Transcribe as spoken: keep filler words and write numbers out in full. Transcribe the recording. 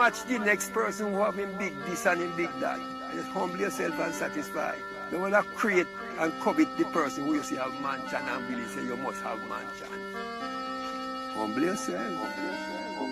watch the next person who have him big this and him big that. Just humble yourself and satisfy. Don't want to create and covet the person who you see have mansion and really say you must have mansion. Humble yourself. Humble yourself.